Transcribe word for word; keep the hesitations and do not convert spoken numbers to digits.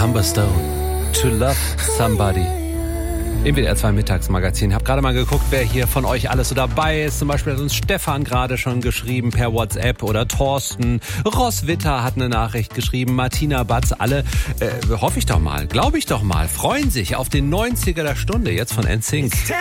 Amber Stone, To Love Somebody. Im W D R zwei Mittagsmagazin. Hab gerade mal geguckt, wer hier von euch alles so dabei ist. Zum Beispiel hat uns Stefan gerade schon geschrieben per WhatsApp oder Thorsten. Ross Witter hat eine Nachricht geschrieben. Martina Batz. Alle, äh, hoffe ich doch mal, glaube ich doch mal, freuen sich auf den neunziger der Stunde jetzt von N Sync.